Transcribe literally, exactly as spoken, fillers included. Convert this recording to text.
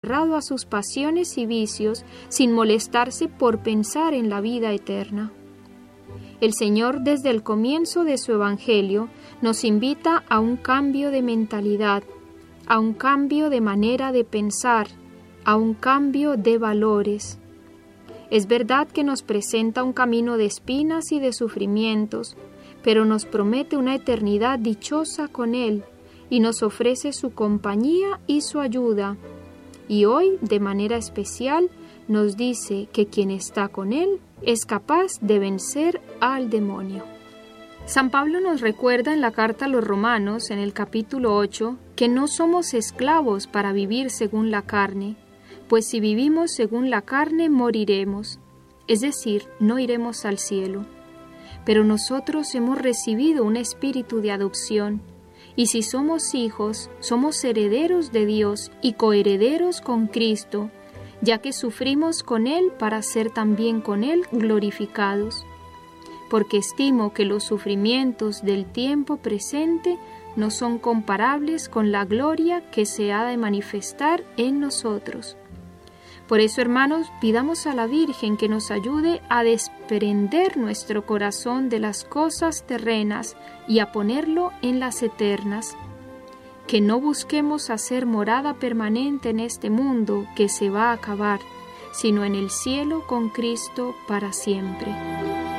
aferrado a sus pasiones y vicios sin molestarse por pensar en la vida eterna. El Señor, desde el comienzo de su Evangelio, nos invita a un cambio de mentalidad, a un cambio de manera de pensar, a un cambio de valores. Es verdad que nos presenta un camino de espinas y de sufrimientos, pero nos promete una eternidad dichosa con Él y nos ofrece su compañía y su ayuda. Y hoy, de manera especial, nos dice que quien está con Él es capaz de vencer al demonio. San Pablo nos recuerda en la carta a los Romanos, en el capítulo ocho, que no somos esclavos para vivir según la carne, pues si vivimos según la carne moriremos, es decir, no iremos al cielo. Pero nosotros hemos recibido un espíritu de adopción, y si somos hijos, somos herederos de Dios y coherederos con Cristo, ya que sufrimos con Él para ser también con Él glorificados. Porque estimo que los sufrimientos del tiempo presente no son comparables con la gloria que se ha de manifestar en nosotros. Por eso, hermanos, pidamos a la Virgen que nos ayude a desprender nuestro corazón de las cosas terrenas y a ponerlo en las eternas. Que no busquemos hacer morada permanente en este mundo que se va a acabar, sino en el cielo con Cristo para siempre.